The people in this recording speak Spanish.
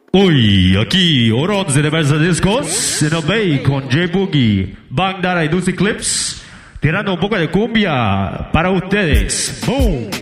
Uy, aquí, Oron de Versa Discos, en Obey con J Boogie, Bang Dara y Dulce Clips, tirando un poco de cumbia para ustedes. ¡Boom!